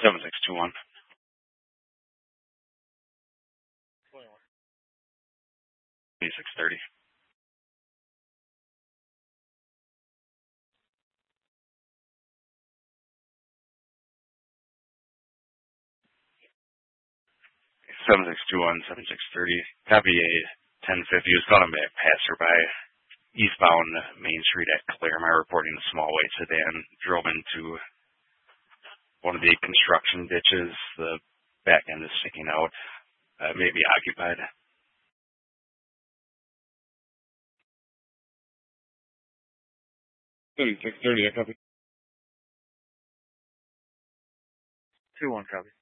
7621. 2630. 7621, 7630. Copy a 1050. Was caught by a passerby eastbound Main Street at Claremont, reporting a small white sedan drove into one of the construction ditches. The back end is sticking out. May be occupied. 3630, I copy. 2-1 copy.